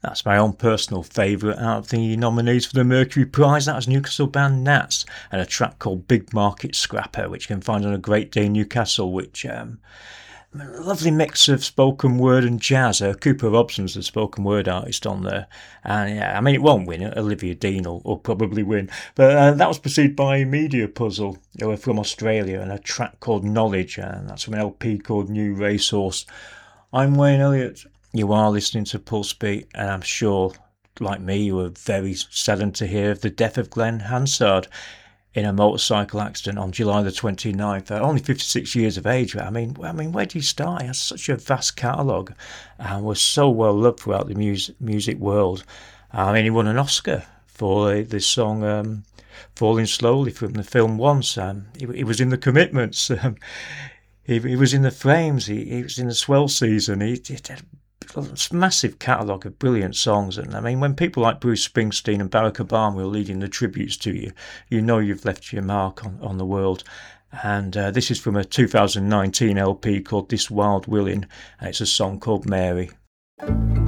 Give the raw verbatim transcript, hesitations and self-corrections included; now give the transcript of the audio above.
That's my own personal favourite out of the nominees for the Mercury Prize. That was Newcastle band Nats and a track called Big Market Scrapper, which you can find on A Great Day Newcastle, which um, a lovely mix of spoken word and jazz. Uh, Cooper Robson's the spoken word artist on there. And yeah, I mean, it won't win. Olivia Dean will, will probably win. But uh, that was preceded by Media Puzzle, who are from Australia, and a track called Knowledge, and that's from an L P called New Racehorse. I'm Wayne Elliott. You are listening to Pulse Beat, and I'm sure, like me, you were very saddened to hear of the death of Glenn Hansard in a motorcycle accident on July the twenty-ninth. Uh, only fifty-six years of age. I mean, I mean, where did he start? He has such a vast catalogue and was so well loved throughout the music music world. I mean, he won an Oscar for this song, um, "Falling Slowly" from the film Once. Um, he, he was in The Commitments. Um, he, he was in The Frames. He, he was in The Swell Season. He, he did a massive catalogue of brilliant songs, and I mean, when people like Bruce Springsteen and Barack Obama are leading the tributes to you, you know you've left your mark on, on the world. And uh, this is from a two thousand nineteen L P called This Wild Willin', and it's a song called Mary.